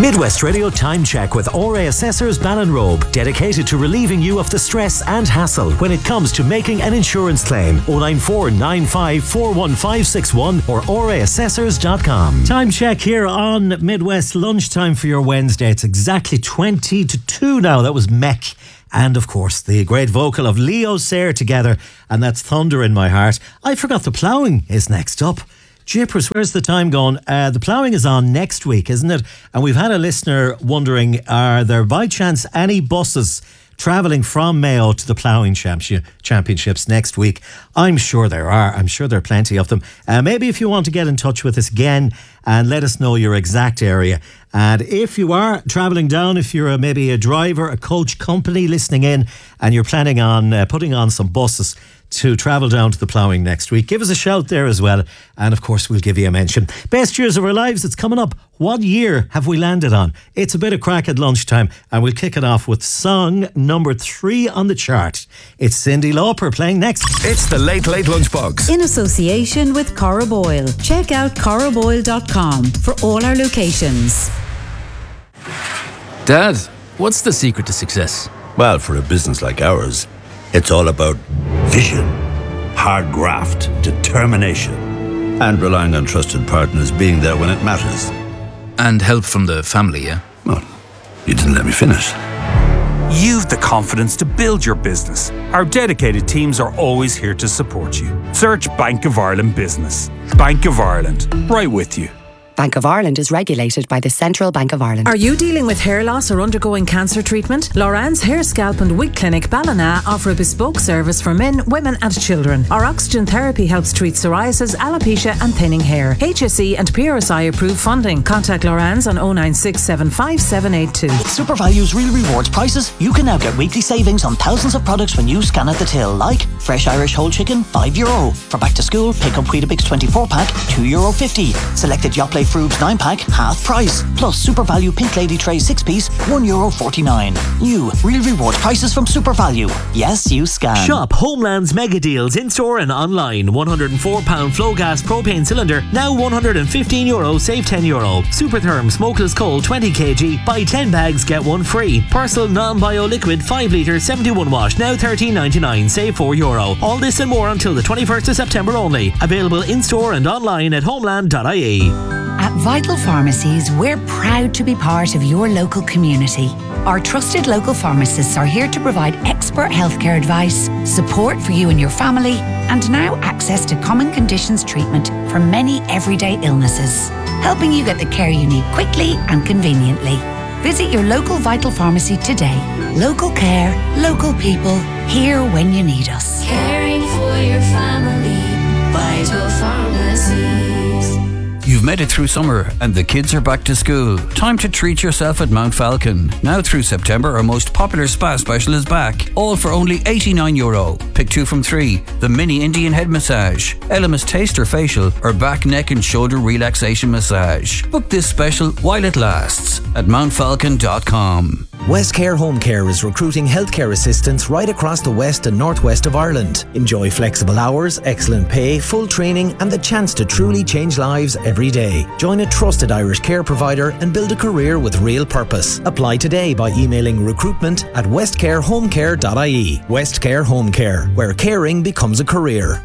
Midwest Radio Time Check with RA Assessors Ballinrobe, dedicated to relieving you of the stress and hassle when it comes to making an insurance claim. 094 95 41561 or raassessors.com. Time check here on Midwest Lunchtime for your Wednesday. It's exactly 20 to 2 now. That was Mech. And of course, the great vocal of Leo Sayer together, and that's Thunder in My Heart. I forgot the ploughing is next up. Jippers, where's the time gone? The ploughing is on next week, isn't it? And we've had a listener wondering, are there by chance any buses travelling from Mayo to the ploughing championships next week? I'm sure there are. I'm sure there are plenty of them. Maybe if you want to get in touch with us again and let us know your exact area. And if you are travelling down, if you're maybe a driver, a coach company listening in, and you're planning on putting on some buses to travel down to the ploughing next week, give us a shout there as well, and of course we'll give you a mention. Best years of our lives, it's coming up. What year have we landed on? It's a bit of crack at lunchtime, and we'll kick it off with song number 3 on the chart. It's Cyndi Lauper playing next. It's the Late Late Lunchbox in association with Cora Boyle. Check out coraboyle.com for all our locations. Dad, what's the secret to success? Well, for a business like ours, it's all about vision, hard graft, determination, and relying on trusted partners being there when it matters. And help from the family, yeah? Well, you didn't let me finish. You've the confidence to build your business. Our dedicated teams are always here to support you. Search Bank of Ireland Business. Bank of Ireland, right with you. Bank of Ireland is regulated by the Central Bank of Ireland. Are you dealing with hair loss or undergoing cancer treatment? Loran's Hair, Scalp and Wig Clinic Ballina offer a bespoke service for men, women and children. Our oxygen therapy helps treat psoriasis, alopecia and thinning hair. HSE and PRSI approved funding. Contact Loran's on 096 75782. With SuperValue's Real Rewards prices, you can now get weekly savings on thousands of products when you scan at the till, like fresh Irish whole chicken, €5. For back to school, pick up Weetabix 24-pack, €2.50. Selected Yoplait Frubes 9-pack, half price. Plus Super Value Pink Lady Tray 6-piece, €1.49. New Real Rewards prices from SuperValue. Yes, you scan. Shop Homeland's mega deals in store and online. £104 flow gas propane cylinder, now €115, save €10. Supertherm smokeless coal 20kg, buy 10 bags get 1 free. Persil non-bio liquid 5 litre 71 wash, now $13.99, save €4. All this and more until the 21st of September only. Available in store and online at homeland.ie. At Vital Pharmacies, we're proud to be part of your local community. Our trusted local pharmacists are here to provide expert healthcare advice, support for you and your family, and now access to common conditions treatment for many everyday illnesses, helping you get the care you need quickly and conveniently. Visit your local Vital Pharmacy today. Local care, local people, here when you need us. Caring for your family, Vital Pharmacies. You've made it through summer and the kids are back to school. Time to treat yourself at Mount Falcon. Now through September, our most popular spa special is back. All for only €89. Pick 2 from 3. The mini Indian head massage, Elemis taster facial, or back, neck and shoulder relaxation massage. Book this special while it lasts at mountfalcon.com. Westcare Home Care is recruiting healthcare assistants right across the west and northwest of Ireland. Enjoy flexible hours, excellent pay, full training and the chance to truly change lives every day. Join a trusted Irish care provider and build a career with real purpose. Apply today by emailing recruitment@westcarehomecare.ie. Westcare Home Care, where caring becomes a career.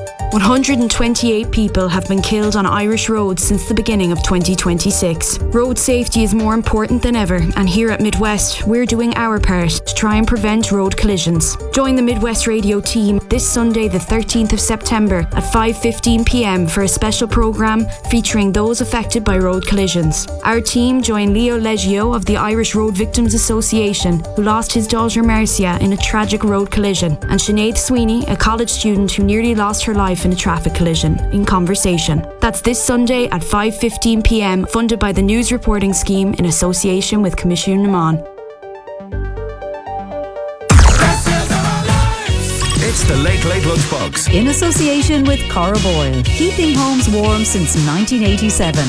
128 people have been killed on Irish roads since the beginning of 2026. Road safety is more important than ever, and here at Midwest, we're doing our part to try and prevent road collisions. Join the Midwest Radio team this Sunday, the 13th of September at 5:15 p.m. for a special programme featuring those affected by road collisions. Our team join Leo Leggio of the Irish Road Victims Association, who lost his daughter Marcia in a tragic road collision, and Sinead Sweeney, a college student who nearly lost her life in a traffic collision, in conversation. That's this Sunday at 5:15 p.m, funded by the News Reporting Scheme in association with Commission Naman. It's the Late Late Lunchbox in association with Cora Boyle, keeping homes warm since 1987.